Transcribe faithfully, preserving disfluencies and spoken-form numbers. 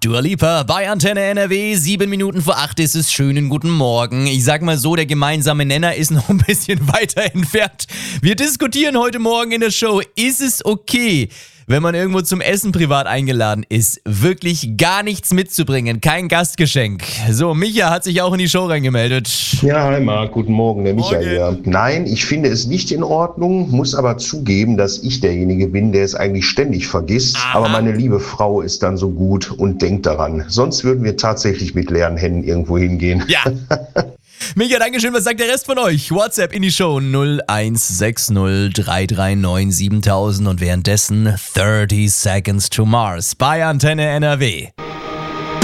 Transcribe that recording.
Dua Lipa bei Antenne N R W, sieben Minuten vor acht ist es. Schönen guten Morgen. Ich sag mal so, der gemeinsame Nenner ist noch ein bisschen weiter entfernt. Wir diskutieren heute Morgen in der Show, ist es okay, wenn man irgendwo zum Essen privat eingeladen ist, wirklich gar nichts mitzubringen, kein Gastgeschenk. So, Micha hat sich auch in die Show reingemeldet. Ja, hi Marc, guten Morgen, der Micha Morgen. hier. Nein, ich finde es nicht in Ordnung, muss aber zugeben, dass ich derjenige bin, der es eigentlich ständig vergisst. Aha. Aber meine liebe Frau ist dann so gut und denkt daran. Sonst würden wir tatsächlich mit leeren Händen irgendwo hingehen. Ja. Micha, Dankeschön. Was sagt der Rest von euch? WhatsApp in die Show null eins sechs null drei drei neun siebentausend und währenddessen thirty Seconds to Mars bei Antenne N R W.